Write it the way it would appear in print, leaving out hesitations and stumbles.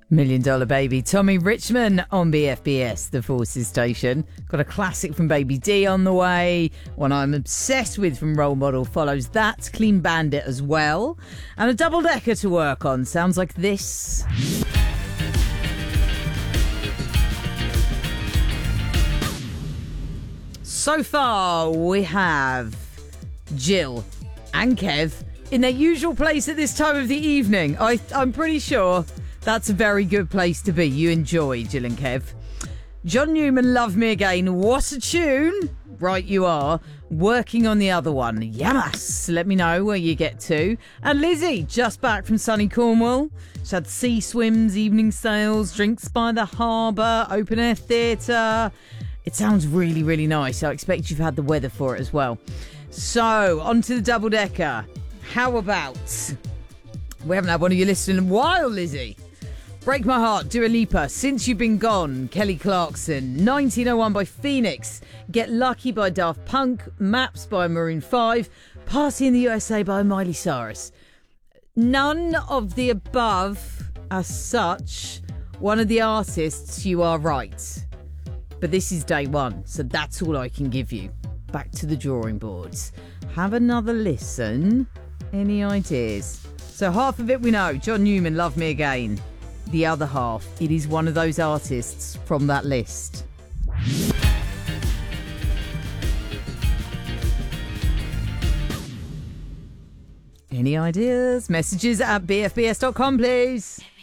Million Dollar Baby, Tommy Richmond on BFBS, the Forces station. Got a classic from Baby D on the way. One I'm obsessed with from Role Model follows that. Clean Bandit as well. And a double-decker to work on. Sounds like this. So far, we have Jill and Kev in their usual place at this time of the evening. I'm pretty sure that's a very good place to be. You enjoy, Jill and Kev. John Newman, Love Me Again. What a tune. Right you are. Working on the other one. Yamas. Let me know where you get to. And Lizzie, just back from sunny Cornwall. She's had sea swims, evening sails, drinks by the harbour, open air theatre. It sounds really, really nice. I expect you've had the weather for it as well. So, on to the double-decker. How about... We haven't had one of you listening in a while, Lizzie. Break My Heart, Dua Lipa, Since You've Been Gone, Kelly Clarkson, 1901 by Phoenix, Get Lucky by Daft Punk, Maps by Maroon 5, Party in the USA by Miley Cyrus. None of the above as such. One of the artists, you are right. But this is day one, so that's all I can give you. Back to the drawing boards. Have another listen. Any ideas? So half of it we know. John Newman, Love Me Again. The other half, it is one of those artists from that list. Any ideas? Messages at bfbs.com, please.